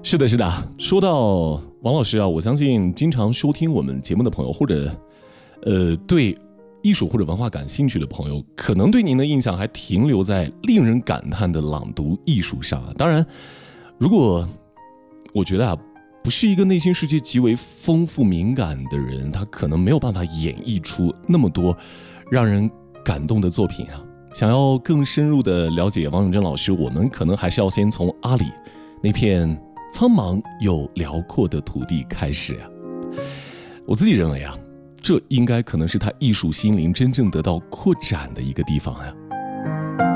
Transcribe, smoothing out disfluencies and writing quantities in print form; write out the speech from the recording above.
是的，是的。说到王老师啊，我相信经常收听我们节目的朋友，或者对艺术或者文化感兴趣的朋友，可能对您的印象还停留在令人感叹的朗读艺术上。当然，如果我觉得不是一个内心世界极为丰富敏感的人，他可能没有办法演绎出那么多让人感动的作品啊。想要更深入的了解王永贞老师，我们可能还是要先从阿里那片苍茫又辽阔的土地开始啊。我自己认为啊，这应该可能是他艺术心灵真正得到扩展的一个地方啊。